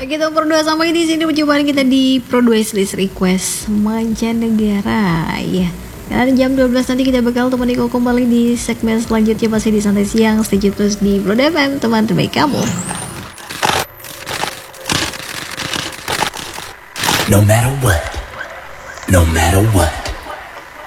Kita berdua sampai di sini perjumpaan kita di Pro 2 List Request Mancanegara ya. Dan jam 12 nanti kita bakal temani kau kembali di segmen selanjutnya masih di Santai Siang. Stay tune terus di Pro FM, teman terbaik kamu. No matter what,